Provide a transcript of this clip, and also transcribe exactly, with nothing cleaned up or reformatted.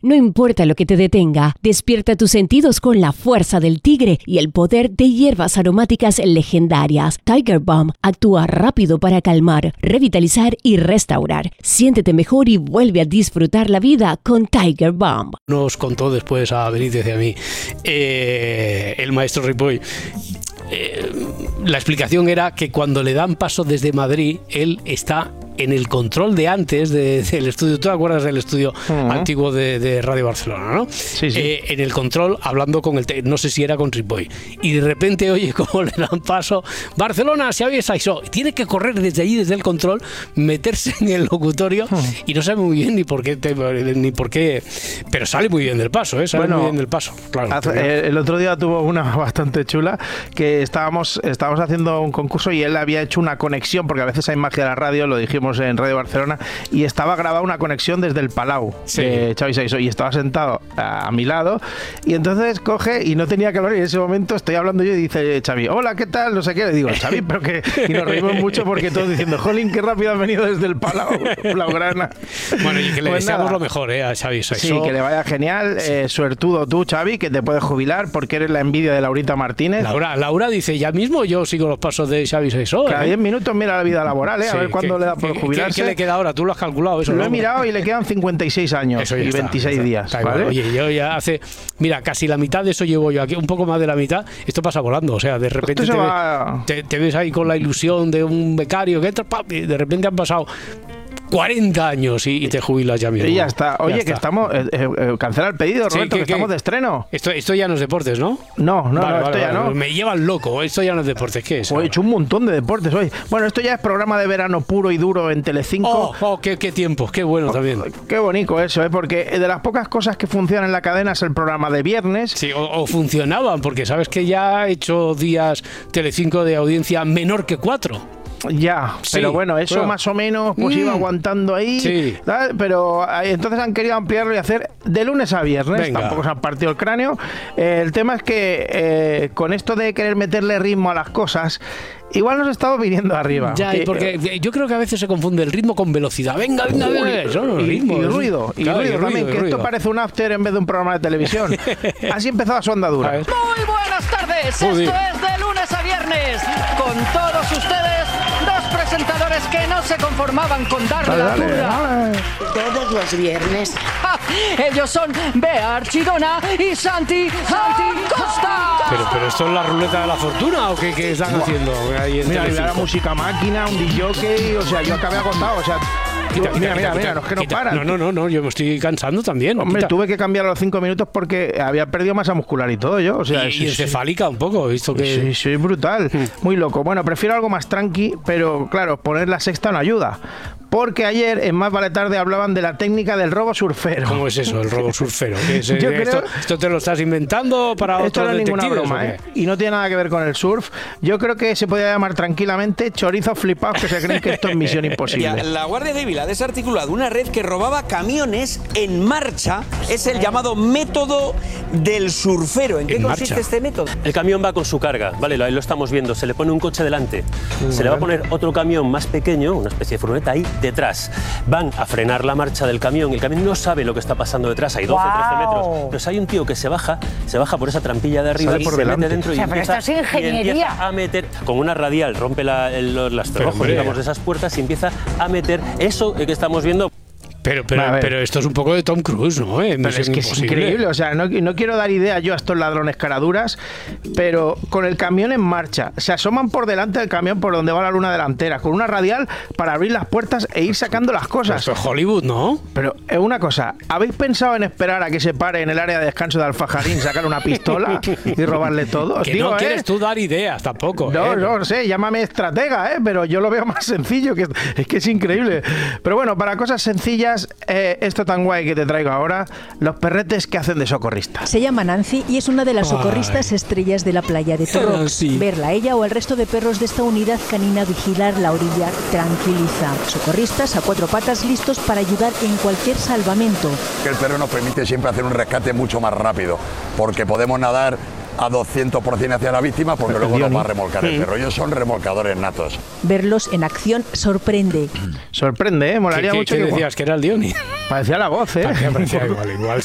No importa lo que te detenga, despierta tus sentidos con la fuerza del tigre y el poder de hierbas aromáticas legendarias. Tiger Balm actúa rápido para calmar, revitalizar y restaurar. Siéntete mejor y vuelve a disfrutar la vida con Tiger Balm. Nos contó después a Benítez y a mí eh, el maestro Ripoll. Eh, la explicación era que cuando le dan paso desde Madrid, él está en el control de antes de, del estudio. ¿Tú te acuerdas del estudio uh-huh. antiguo de, de Radio Barcelona, no? Sí, sí. Eh, en el control, hablando con el... Te- no sé si era con Ripoll. Y de repente, oye, como le dan paso, Barcelona, si habéis eso. Tiene que correr desde allí, desde el control, meterse en el locutorio uh-huh. y no sabe muy bien ni por qué, te, ni por qué, pero sale muy bien del paso, ¿eh? Sale bueno, muy bien del paso, claro. Hace, el otro día tuvo una bastante chula, que estábamos, estábamos haciendo un concurso y él había hecho una conexión, porque a veces hay magia de la radio, lo dijimos en Radio Barcelona, y estaba grabada una conexión desde el Palau sí. de Xavi Saiso, y estaba sentado a, a mi lado, y entonces coge y no tenía que hablar, y en ese momento estoy hablando yo y dice Xavi, hola, ¿qué tal? No sé qué, le digo, Xavi, pero que... Y nos reímos mucho porque todos diciendo, jolín, qué rápido has venido desde el Palau, Blaugrana. Bueno, y que le pues deseamos nada. Lo mejor, ¿eh? A Xavi Saiso. Sí, que le vaya genial, sí. eh, suertudo tú, Xavi, que te puedes jubilar porque eres la envidia de Laurita Martínez. Laura, Laura dice, ya mismo yo sigo los pasos de Xavi Saiso. Cada ¿eh? diez minutos mira la vida laboral, ¿eh? A sí, ver cuándo le da por jubilarse. ¿Qué le queda ahora? ¿Tú lo has calculado eso? Lo ¿no? he mirado y le quedan cincuenta y seis años y está, veintiséis días. Está, ¿vale? Oye, yo ya hace... Mira, casi la mitad de eso llevo yo aquí, un poco más de la mitad. Esto pasa volando, o sea, de repente te, va... ve, te, te ves ahí con la ilusión de un becario que entra, ¡pap! Y de repente han pasado cuarenta años y, y te jubilas ya mismo. Y ya está. Oye, ya que está. estamos... Eh, eh, cancela el pedido, Roberto, sí, que, que estamos de estreno. Esto, esto ya no es deportes, ¿no? No, no, vale, no, vale, esto ya vale, no. Me llevan loco, esto ya no es deportes. ¿Qué es? He hecho un montón de deportes hoy. Bueno, esto ya es programa de verano puro y duro en Telecinco. Oh, oh qué, qué tiempo, qué bueno oh, también. Qué bonito eso, ¿eh? Porque de las pocas cosas que funcionan en la cadena es el programa de viernes. Sí, o, o funcionaban, porque sabes que ya ha hecho días Telecinco de audiencia menor que cuatro. Ya, sí, pero bueno, eso pero, más o menos pues mm, iba aguantando ahí, sí. ¿sabes? Pero eh, entonces han querido ampliarlo y hacer de lunes a viernes. Venga. Tampoco se han partido el cráneo. Eh, el tema es que eh, con esto de querer meterle ritmo a las cosas, igual nos estamos viniendo arriba. Ya, que, porque eh, yo creo que a veces se confunde el ritmo con velocidad. Venga, venga, venga. Eso no es ritmo. Y, y ruido, y claro, ruido, y ruido también, y que ruido. Esto parece un after en vez de un programa de televisión. Así empezaba su andadura. Muy buenas tardes. Joder. Esto es de lunes a viernes. Con todos ustedes, dos presentadores que no se conformaban con darle dale, la turra. dale. Todos los viernes. Ah, ellos son Bea Archidona y Santi, Santi Costa. Pero, pero esto es la ruleta de la fortuna, ¿o qué, qué están no. haciendo ahí en Mira, Telecinco? la música máquina, un D J, o sea, yo acabé agotado, o sea... Quita, quita, mira, quita, mira, quita, mira, no es que no quita. paran. No, no, no, no, yo me estoy cansando también. Hombre, quita. tuve que cambiar a los cinco minutos porque había perdido masa muscular y todo yo. O sea, y, sí, y encefálica un poco, visto que... Sí, sí, brutal. Mm. Muy loco. Bueno, prefiero algo más tranqui, pero claro, poner la sexta no ayuda. Porque ayer en Más Vale Tarde hablaban de la técnica del robo surfero. ¿Cómo es eso, el robo surfero? ¿Qué es, Yo esto, creo, ¿Esto te lo estás inventando para esto otros no es ninguna broma, ¿eh? Y no tiene nada que ver con el surf. Yo creo que se podría llamar tranquilamente chorizos flipados que se creen que esto es misión imposible. Ya, la Guardia Civil ha desarticulado una red que robaba camiones en marcha. Es el llamado método del surfero. ¿En qué en consiste marcha. este método? El camión va con su carga, ¿vale? Ahí lo estamos viendo. Se le pone un coche delante. Muy se bien. le va a poner otro camión más pequeño, una especie de furgoneta ahí detrás. Van a frenar la marcha del camión. El camión no sabe lo que está pasando detrás. Hay doce, wow. trece metros. Entonces hay un tío que se baja, se baja por esa trampilla de arriba Sale y por se delante. mete dentro O sea, y, pero empieza, esto es ingeniería. y empieza a meter con una radial, rompe la, el, los cerrojos, digamos, de esas puertas y empieza a meter eso que estamos viendo. Pero, pero, pero esto es un poco de Tom Cruise, ¿no? Eh, Pero es que es increíble, o sea, no, no quiero dar idea yo a estos ladrones caraduras, pero con el camión en marcha, se asoman por delante del camión por donde va la luna delantera, con una radial para abrir las puertas e ir sacando las cosas. Esto es Hollywood, ¿no? Pero es una cosa, ¿habéis pensado en esperar a que se pare en el área de descanso de Alfajarín, sacar una pistola y robarle todo? Que Digo, no ¿eh? quieres tú dar ideas tampoco. No, ¿eh? no, no sé, llámame estratega, ¿eh? Pero yo lo veo más sencillo, que es que es increíble. Pero bueno, para cosas sencillas, eh, esto tan guay que te traigo ahora, los perretes que hacen de socorristas. Se llama Nancy y es una de las socorristas Ay. estrellas de la playa de Torró. Nancy. Verla a ella o al resto de perros de esta unidad canina vigilar la orilla tranquiliza. Socorristas a cuatro patas listos para ayudar en cualquier salvamento. El perro nos permite siempre hacer un rescate mucho más rápido, porque podemos nadar a doscientos por ciento hacia la víctima porque luego nos va a remolcar el perro. Ellos son remolcadores natos. Verlos en acción sorprende. Sorprende, ¿eh? Molaría ¿Qué, mucho. qué que decías? ¿Que era el Diony? Parecía la voz, ¿eh? Parecía, parecía igual, igual.